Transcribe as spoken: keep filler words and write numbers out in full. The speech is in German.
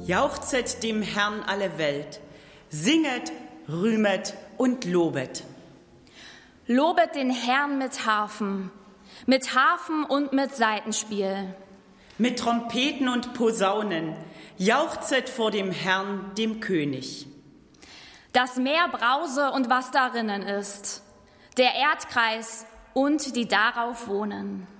jauchzet dem Herrn alle Welt, singet, rühmet und lobet. Lobet den Herrn mit Harfen, mit Harfen und mit Saitenspiel. Mit Trompeten und Posaunen, jauchzet vor dem Herrn, dem König. Das Meer brause und was darinnen ist, der Erdkreis und die darauf wohnen.